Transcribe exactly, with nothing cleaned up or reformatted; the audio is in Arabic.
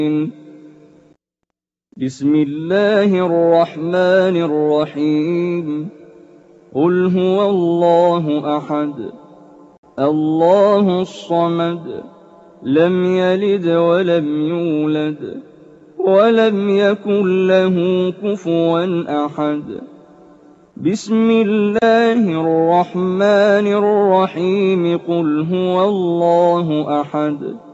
بسم الله الرحمن الرحيم قل هو الله أحد الله الصمد لم يلد ولم يولد ولم يكن له كفوا أحد بسم الله الرحمن الرحيم قل هو الله أحد